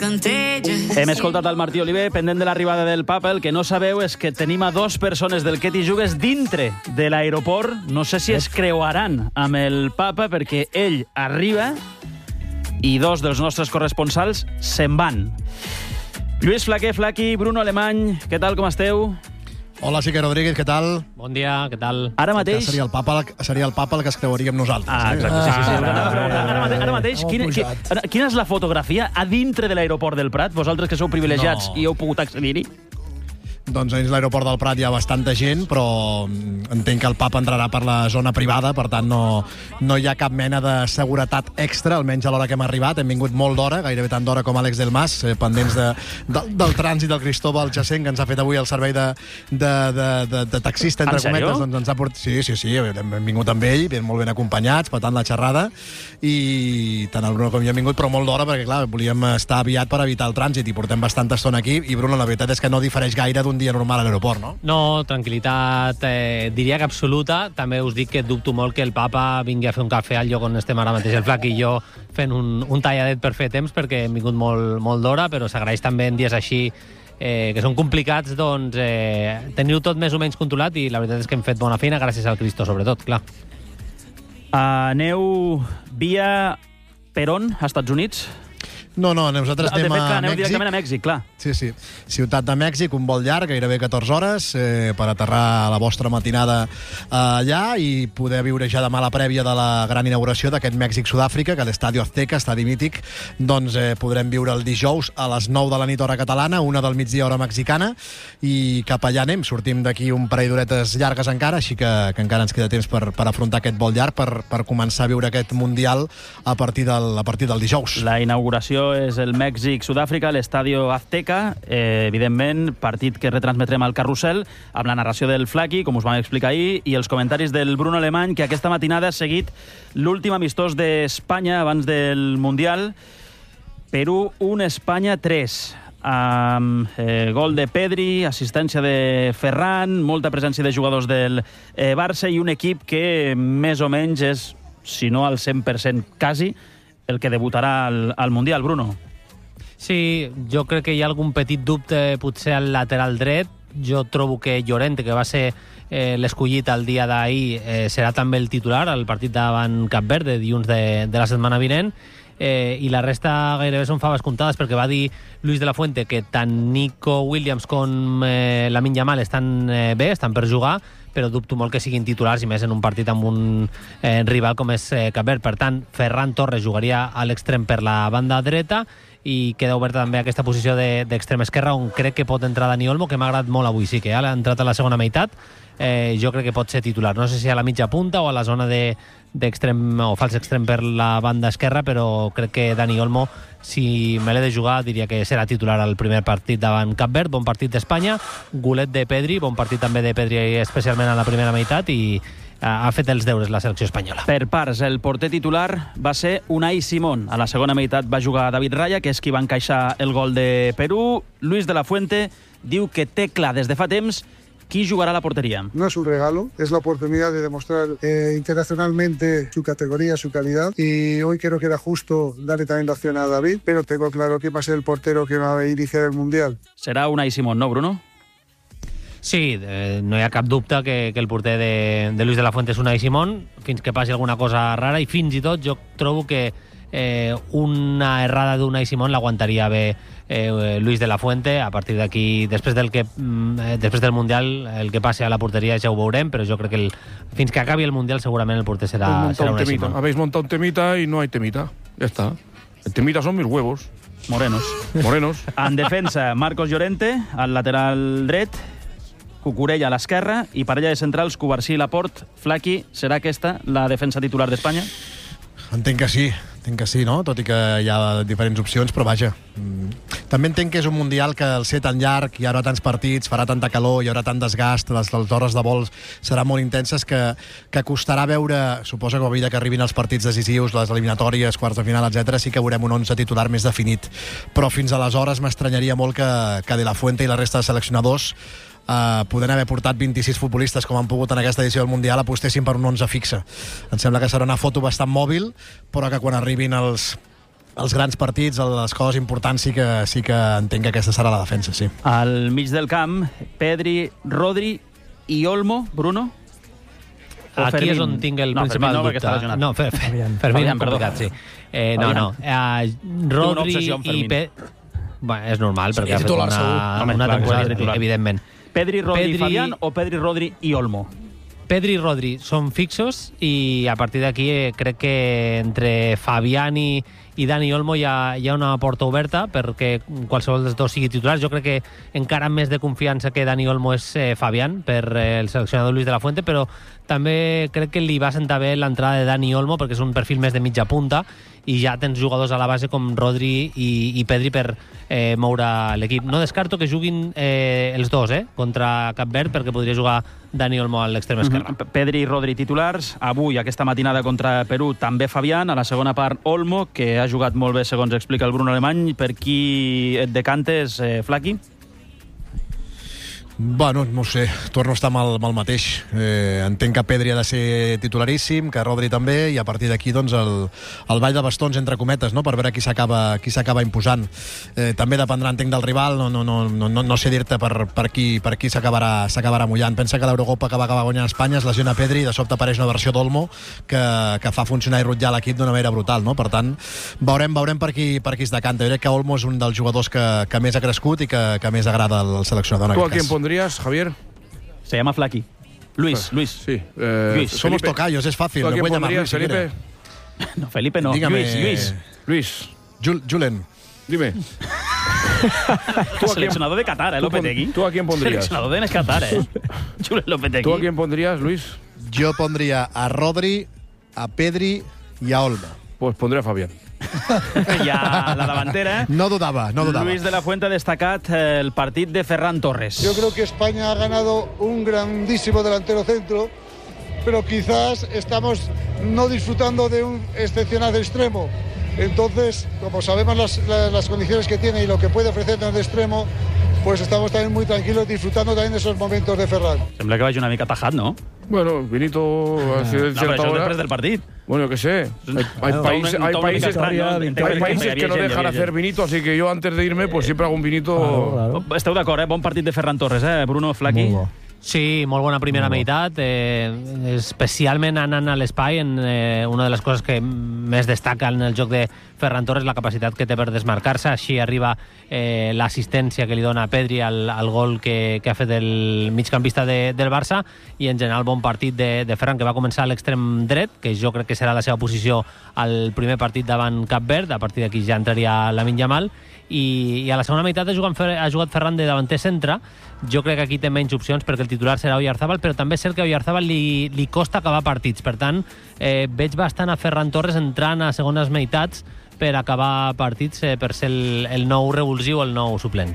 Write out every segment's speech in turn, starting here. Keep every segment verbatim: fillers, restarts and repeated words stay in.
Hem escoltat el Martí Oliver, pendent de l'arribada del Papa. El que no sabeu és que tenim a dos persones del Què t'hi jugues dintre de l'aeroport. No sé si es creuaran amb el Papa, perquè ell arriba i dos dels nostres corresponsals se'n van. Lluís Flaquer, Flaqui, Bruno Alemany, què tal, com esteu? Hola, Sique Rodríguez, què tal? Bon dia, què tal? Ara mateix... Seria el papa, seria el papa el que es creuaríem nosaltres. Ah, exacte, eh? sí, sí, sí. Ah, Ara, ara, ara, ara, ara mateix, Hem quina, pujat. quina, quina és la fotografia a dintre de l'aeroport del Prat? Vosaltres que sou privilegiats No. i heu pogut accedir-hi? Doncs a l'aeroport del Prat hi ha bastanta gent, però entenc que el papa entrarà per la zona privada, per tant no, no hi ha cap mena de seguretat extra, almenys a l'hora que hem arribat. Hem vingut molt d'hora, gairebé tant d'hora com Àlex del Mas, eh, pendents de, de, del trànsit del Cristóbal Jacent, que ens ha fet avui el servei de, de, de, de, de taxista, entre En sèrio? cometes. Doncs ens ha portat... Sí, sí, sí, hem vingut amb ell, ben, molt ben acompanyats, patant la xerrada, i tant el Bruno com jo hem vingut, però molt d'hora, perquè clar, volíem estar aviat per evitar el trànsit, i portem bastanta estona aquí, i Bruno, la veritat és que no difereix gaire d'un dia normal a l'aeroport, no? No, tranquil·litat, eh, diria que absoluta. També us dic que dubto molt que el papa vingui a fer un cafè al lloc on estem ara mateix el Flac i jo fent un, un talladet per fer temps, perquè hem vingut molt, molt d'hora, però s'agraeix també en dies així eh, que són complicats, doncs eh, teniu tot més o menys controlat, i la veritat és que hem fet bona feina gràcies al Cristo, sobretot, clar. Aneu via per on, a Estats Units? No, no, nosaltres De anem fet, clar, a aneu Mèxic. directament a Mèxic, clar. Sí, sí. Ciutat de Mèxic, un vol llarg, gairebé catorze hores, eh, per aterrar a la vostra matinada eh, allà i poder viure ja demà la prèvia de la gran inauguració d'aquest Mèxic-Sud-àfrica, que l'Estadio Azteca, estadi mític, doncs eh, podrem viure el dijous a les nou de la nit hora catalana, una del migdia hora mexicana, i cap allà anem. Sortim d'aquí un parell d'horetes llargues encara, així que, que encara ens queda temps per, per afrontar aquest vol llarg, per, per començar a viure aquest Mundial a partir del, a partir del dijous. La inauguració és el Mèxic-Sud-àfrica, l'Estadio Azteca, eh, evidentment, partit que retransmetrem al Carrusel, amb la narració del Flaqui, com us vam explicar ahir, i els comentaris del Bruno Alemany, que aquesta matinada ha seguit l'últim amistós d'Espanya abans del Mundial. Perú un, Espanya tres, amb eh, gol de Pedri, assistència de Ferran, molta presència de jugadors del eh, Barça, i un equip que més o menys és, si no al cent per cent quasi, el que debutarà al, al Mundial, Bruno. Sí, jo crec que hi ha algun petit dubte potser al lateral dret. Jo trobo que Llorente, que va ser eh, l'escollit el dia d'ahir, eh, serà també el titular al partit davant Cap Verde, dilluns de, de la setmana vinent. Eh, i la resta gairebé són faves comptades, perquè va dir Luis de la Fuente que tant Nico Williams com eh, Lamine Yamal estan eh, bé, estan per jugar, però dubto molt que siguin titulars, i més en un partit amb un eh, rival com és eh, Cap Verd. Per tant, Ferran Torres jugaria a l'extrem per la banda dreta, i queda oberta també aquesta posició de, d'extrem esquerra, on crec que pot entrar Dani Olmo, que m'ha agradat molt avui, sí que ha entrat a la segona meitat. Eh, jo crec que pot ser titular, no sé si a la mitja punta o a la zona de, d'extrem o fals extrem per la banda esquerra, però crec que Dani Olmo, si me l'he de jugar, diria que serà titular al primer partit davant Cap Verd. Bon partit d'Espanya, golet de Pedri, bon partit també de Pedri, especialment a la primera meitat, i ha fet els deures la selecció espanyola. Per parts, el porter titular va ser Unai Simón. A la segona meitat va jugar David Raya, que és qui va encaixar el gol de Perú. Luis de la Fuente diu que té clar des de fa temps qui jugarà a la porteria. No es un regalo, es la oportunidad de demostrar eh, internacionalmente su categoría, su calidad, y hoy creo que era justo darle también la opción a David, pero tengo claro que va a ser el portero que va a iniciar el Mundial. Serà Unai Simón, no, Bruno? Sí, eh, no hi ha cap dubte que, que el porter de, de Luis de la Fuente és Unai Simón, fins que passi alguna cosa rara, i fins i tot jo trobo que eh, una errada d'Unai Simón l'aguantaria bé eh, Luis de la Fuente. A partir d'aquí, després del que eh, després del Mundial, el que passi a la porteria ja ho veurem, però jo crec que el, fins que acabi el Mundial segurament el porter serà, serà Unai Simón. Habéis montado un temita y no hay temita. Ya está. El temita son mis huevos. Morenos. Morenos. En defensa, Marcos Llorente, al lateral dret, Cucurella a l'esquerra, i parella de centrals, Cubarsí i Laporte. Flaqui, serà aquesta la defensa titular d'Espanya? Entenc que sí, entenc que sí, no? Tot i que hi ha diferents opcions, però vaja. També entenc que és un Mundial que al ser tan llarg, hi haurà tants partits, farà tanta calor, hi haurà tant desgast, les, les hores de vols seran molt intenses, que, que costarà veure, suposo que a mesura que arribin els partits decisius, les eliminatòries, quarts de final, etcètera, sí que veurem un onze titular més definit. Però fins aleshores m'estranyaria molt que, que De La Fuente i la resta de seleccionadors, Uh, podent haver portat vint-i-sis futbolistes com han pogut en aquesta edició del Mundial, apostessin per un onze fixe. Em sembla que serà una foto bastant mòbil, però que quan arribin els els grans partits, les coses importants, sí que, sí que entenc que aquesta serà la defensa, sí. Al mig del camp, Pedri, Rodri i Olmo, Bruno? O Aquí Fermín? és on tinc el no, principal Fermín no, dubte. No, Fer, Fer, Fermín, Fabián, complicat, sí. Eh, no, no. Uh, Rodri obsessió amb i... Fermín. Pe... Bueno, és normal, perquè Seria ha fet titular, una, segur. Home, una clar, temporada, seria titular. evidentment. Pedri, Rodri Pedri- i Fabián o Pedri, Rodri i Olmo? Pedri i Rodri són fixos i a partir d'aquí eh, crec que entre Fabián i, i Dani Olmo hi ha, hi ha una porta oberta perquè qualsevol dels dos sigui titular. Jo crec que encara més de confiança que Dani Olmo és eh, Fabián per eh, el seleccionador Luis de la Fuente, però també crec que li va sentar bé l'entrada de Dani Olmo perquè és un perfil més de mitja punta i ja tens jugadors a la base com Rodri i, i Pedri per eh, moure l'equip. No descarto que juguin eh, els dos eh, contra Cap Verd perquè podria jugar Dani Olmo a l'extrem esquerre. Mm-hmm. Pedri i Rodri titulars. Avui, aquesta matinada contra Perú, també Fabián. A la segona part, Olmo, que ha jugat molt bé, segons explica el Bruno Alemany. Per qui et decantes, eh, Flaqui? Bueno, no ho sé, torno a estar amb el, amb el mateix. Eh, entenc que Pedri ha de ser titularíssim, que Rodri també, i a partir d'aquí doncs, el, el ball de bastons, entre cometes, no? Per veure qui s'acaba qui s'acaba imposant. Eh, també dependrà, entenc, del rival, no, no, no, no, no sé dir-te per, per qui, per qui s'acabarà s'acabarà mullant. Pensa que l'Eurocopa que va acabar guanyant Espanya es lesiona Pedri i de sobte apareix una versió d'Olmo que, que fa funcionar i rutllar l'equip d'una manera brutal, no? Per tant, veurem, veurem per qui, per qui es decanta. Jo crec que Olmo és un dels jugadors que, que més ha crescut i que, que més agrada al seleccionador en ¿Tú a aquest quién cas. pondrías, Javier? Se llama Flaqui. Luis, Luis. Sí. Eh, Luis, Somos Felipe. tocayos, es fácil. ¿Tú a Me quién voy a llamar pondrías, Luis, si Felipe? quiere. No, Felipe no. Dígame, Luis, Luis. Luis, Jul- Julen. dime. ¿Tú a quién, Seleccionador de Qatar, eh, tú pon- Lopetegui. ¿Tú a quién pondrías? Seleccionador de Qatar, eh. Julen Lopetegui. ¿Tú a quién pondrías, Luis? Yo pondría a Rodri, a Pedri y a Olmo. Pues pondré a Fabián. Ja la davantera. No dudaba, no dudaba. Luis de la Fuente ha destacat el partit de Ferran Torres. Yo creo que España ha ganado un grandísimo delantero centro, pero quizás estamos no disfrutando de un excepcional extremo. Entonces, como sabemos las, las, las condiciones que tiene y lo que puede ofrecer en el extremo, pues estamos también muy tranquilos disfrutando también de esos momentos de Ferran. Sembla que vagi una mica tajat, no? Bueno, Vinito ha sido en No, però cierta això és hora. després del partit. Bueno, que sé. Hay, hay Un países, to- hay un to países, una mica estrany, no? hay Entenc que países pegaria que no gent, dejan hi havia hacer gent. vinito, así que yo antes de irme, pues siempre hago un vinito. Claro, claro. Esteu d'acord, eh? Bon partit de Ferran Torres, eh? Bruno, Flaqui. Molt bo. Sí, molt bona primera Molt bo. meitat, eh, especialment anant a l'espai, en eh, una de les coses que més destaca en el joc de Ferran Torres, la capacitat que té per desmarcar-se, així arriba eh, l'assistència que li dona a Pedri al, al gol que, que ha fet el migcampista de, del Barça, i en general bon partit de, de Ferran, que va començar a l'extrem dret, que jo crec que serà la seva posició al primer partit davant Cap Verd, a partir d'aquí ja entraria Lamine Yamal, i, i a la segona meitat ha jugat, ha jugat Ferran de davanter centre. Jo crec que aquí té menys opcions perquè el titular serà Oyarzabal, però també és cert que a Oyarzabal li, li costa acabar partits. Per tant, eh, veig bastant a Ferran Torres entrant a segones meitats per acabar partits, eh, per ser el, el nou revulsiu o el nou suplent.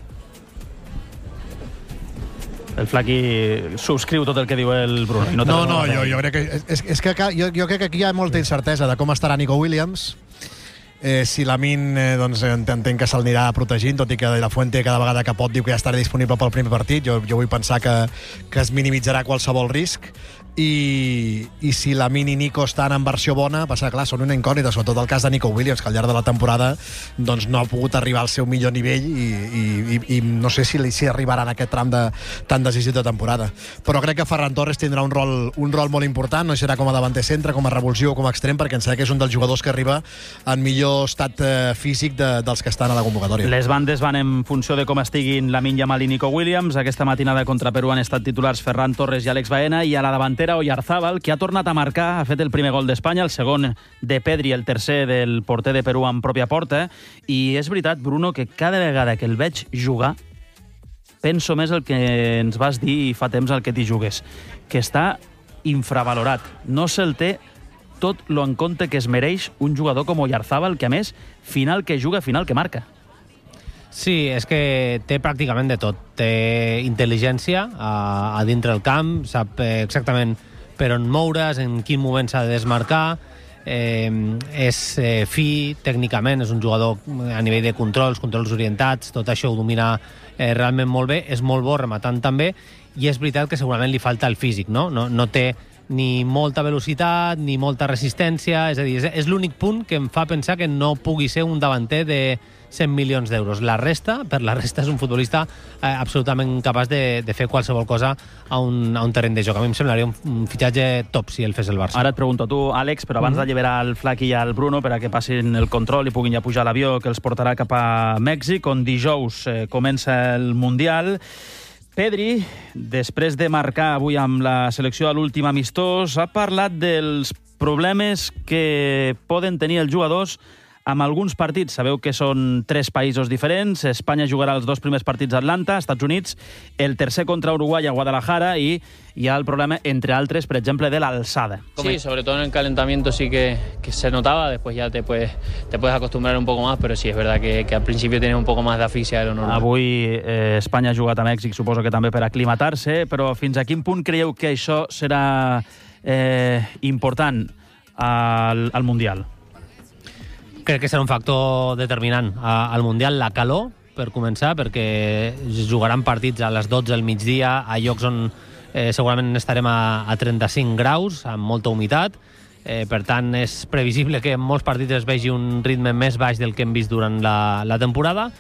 El Flaqui subscriu tot el que diu el Bruno. I no, té No, res no, a jo, fer. jo crec que... És, és que ca- jo, jo crec que aquí hi ha molta incertesa de com estarà Nico Williams. Eh, si Lamine, eh, doncs, ent- entenc que se'l anirà protegint, tot i que De La Fuente cada vegada que pot diu que ja estarà disponible pel primer partit. Jo, jo vull pensar que, que es minimitzarà qualsevol risc. I, i si Lamine i Nico estan en versió bona, passa, clar, són una incògnita, sobretot el cas de Nico Williams, que al llarg de la temporada doncs, no ha pogut arribar al seu millor nivell i, i, i, i no sé si, li- si arribarà en aquest tram de, tan decisiu de temporada. Però crec que Ferran Torres tindrà un rol, un rol molt important, no serà com a davanter centre, com a revulsiu o com a extrem, perquè em sembla que és un dels jugadors que arriba en millor estat eh, físic de, dels que estan a la convocatòria. Les bandes van en funció de com estiguin Lamine Yamal i Nico Williams. Aquesta matinada contra Perú han estat titulars Ferran Torres i Àlex Baena, i a la davantera Oyarzabal, que ha tornat a marcar, ha fet el primer gol d'Espanya, el segon de Pedri, el tercer del porter de Perú en pròpia porta. I és veritat, Bruno, que cada vegada que el veig jugar penso més el que ens vas dir fa temps al que t'hi jugues, que està infravalorat. No se'l té tot lo en compte que es mereix un jugador com Oyarzabal, que a més, final que juga, final que marca. Sí, és que té pràcticament de tot. Té intel·ligència a, a dintre del camp, sap eh, exactament per on moure's, en quin moment s'ha de desmarcar, eh, és eh, fi tècnicament, és un jugador a nivell de controls, controls orientats, tot això ho domina eh, realment molt bé, és molt bo rematant també, i és veritat que segurament li falta el físic, no? No, no té ni molta velocitat, ni molta resistència, és a dir, és, és l'únic punt que em fa pensar que no pugui ser un davanter de cent milions d'euros. La resta, per la resta, és un futbolista eh, absolutament capaç de, de fer qualsevol cosa a un, a un terreny de joc. A mi em semblaria un, un fitxatge top si el fes el Barça. Ara et pregunto a tu, Àlex, però abans mm-hmm. d'alliberar el Flaqui i el Bruno per a que passin el control i puguin ja pujar a l'avió que els portarà cap a Mèxic, on dijous eh, comença el Mundial. Pedri, després de marcar avui amb la selecció a l'últim amistós, ha parlat dels problemes que poden tenir els jugadors amb alguns partits. Sabeu que són tres països diferents. Espanya jugarà els dos primers partits a Atlanta, Estats Units, el tercer contra Uruguai a Guadalajara, i hi ha el problema, entre altres, per exemple, de l'alçada. Sí, sobre todo en el calentamiento sí que, que se notaba, después ya te puedes, te puedes acostumbrar un poco más, pero sí es verdad que, que al principio tienes un poco más de asfixia de lo normal. Avui eh, Espanya ha jugat a Mèxic, suposo que també per aclimatar-se, però fins a quin punt creieu que això serà eh, important al, al Mundial? Crec que serà un factor determinant al Mundial, la calor, per començar, perquè jugaran partits a les dotze del migdia a llocs on eh, segurament estarem a, a trenta-cinc graus, amb molta humitat. Eh, per tant, és previsible que en molts partits es vegi un ritme més baix del que hem vist durant la, la temporada.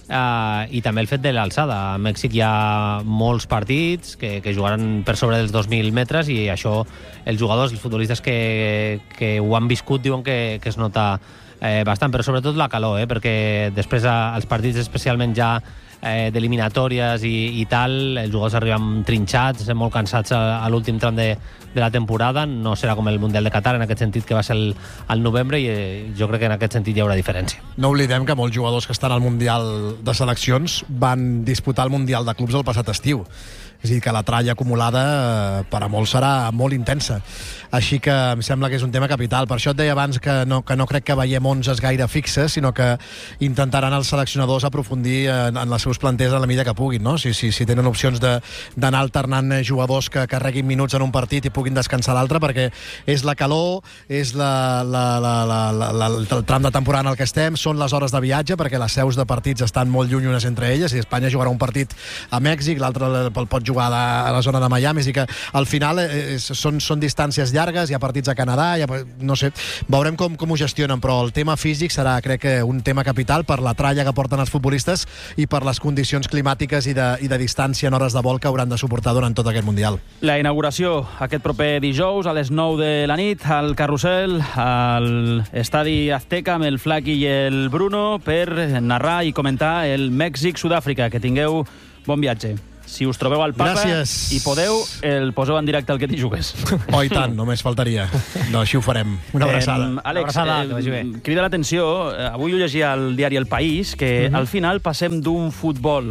Uh, i també el fet de l'alçada. A Mèxic hi ha molts partits que, que jugaran per sobre dels dos mil metres, i això els jugadors, els futbolistes que, que ho han viscut diuen que, que es nota eh, bastant, però sobretot la calor, eh, perquè després als partits especialment ja eh, d'eliminatòries i, i tal, els jugadors arriben trinxats, molt cansats a, a l'últim tram de, de la temporada. No serà com el Mundial de Qatar, en aquest sentit, que va ser el, el novembre, i eh, jo crec que en aquest sentit hi haurà diferència. No oblidem que molts jugadors que estan al Mundial de Seleccions van disputar el Mundial de Clubs el passat estiu. És a dir, que la tralla acumulada per a molts serà molt intensa. Així que em sembla que és un tema capital. Per això et deia abans que no, que no crec que veiem onzes gaire fixes, sinó que intentaran els seleccionadors aprofundir en, en les seus planters a la mida que puguin, no? Si, si, si tenen opcions d'anar alternant jugadors que carreguin minuts en un partit i puguin descansar l'altre, perquè és la calor, és la, la, la, la, la, la, el tram de temporada en el que estem, són les hores de viatge, perquè les seus de partits estan molt lluny unes entre elles, i Espanya jugarà un partit a Mèxic, l'altre el pot jugar a la zona de Miami, és a dir que al final eh, són, són distàncies llargues, hi ha partits a Canadà, ha, no sé, veurem com, com ho gestionen, però el tema físic serà, crec que, un tema capital per la tralla que porten els futbolistes i per les condicions climàtiques i de, i de distància en hores de vol que hauran de suportar durant tot aquest Mundial. La inauguració aquest proper dijous a les nou de la nit al Carrusel, al Estadi Azteca, amb el Flaqui i el Bruno, per narrar i comentar el Mèxic-Sud-àfrica. Que tingueu bon viatge. Si us trobeu al Papa Gràcies. i podeu, el poseu en directe al que t'hi jugues. Oh, i tant, només faltaria. No, així ho farem. Una abraçada. Eh, Àlex, Una abraçada, que vagi bé. eh, crida l'atenció, eh, avui ho llegia al diari El País, que Mhm. al final passem d'un futbol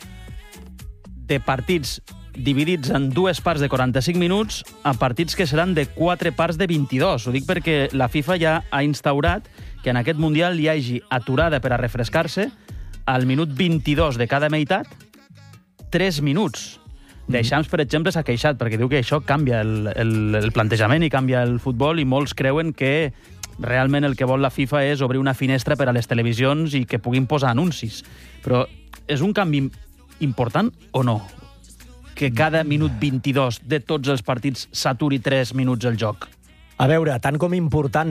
de partits dividits en dues parts de quaranta-cinc minuts a partits que seran de quatre parts de vint-i-dos. Ho dic perquè la FIFA ja ha instaurat que en aquest Mundial hi hagi aturada per a refrescar-se al minut vint-i-dos de cada meitat, tres minuts. Deixams, per exemple, s'ha queixat perquè diu que això canvia el, el, el plantejament i canvia el futbol, i molts creuen que realment el que vol la FIFA és obrir una finestra per a les televisions i que puguin posar anuncis. Però és un canvi important o no? Que cada minut vint-i-dos de tots els partits s'aturi tres minuts el joc? A veure, tant com important